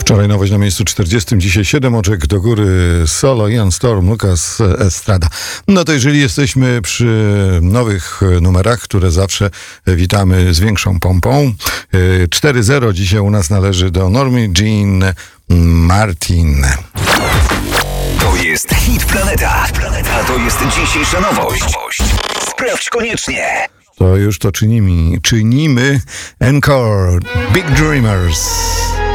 Wczoraj nowość na miejscu 40, dzisiaj 7 oczek do góry, solo, Ian Storm, Lucas Estrada. No to jeżeli jesteśmy przy nowych numerach, które zawsze witamy z większą pompą, 4-0 dzisiaj u nas należy do Normy Jean Martin. To jest Hit Planeta, a to jest dzisiejsza nowość. Sprawdź koniecznie. To już to czynimy. Encore, Big Dreamers.